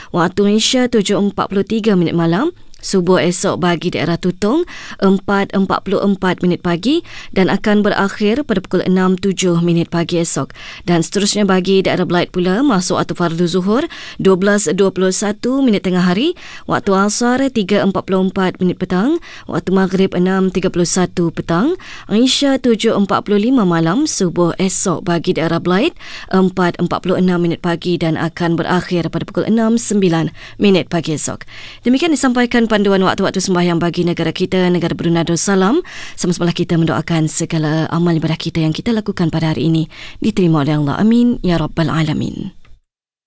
Waktu Malaysia 7.43 malam. Subuh esok bagi daerah Tutong 4.44 pagi dan akan berakhir pada pukul 6.07 pagi esok. Dan seterusnya bagi daerah Belait pula masuk waktu fardu zuhur 12.21 tengah hari, waktu asar 3.44 petang, waktu maghrib 6.31 petang, Isya 7.45 malam, subuh esok bagi daerah Belait 4.46 pagi dan akan berakhir pada pukul 6.09 pagi esok. Demikian disampaikan panduan waktu-waktu sembahyang bagi negara kita, negara Brunei Darussalam. Sama-sama kita mendoakan segala amal ibadah kita yang kita lakukan pada hari ini diterima oleh Allah. Amin ya rabbal alamin.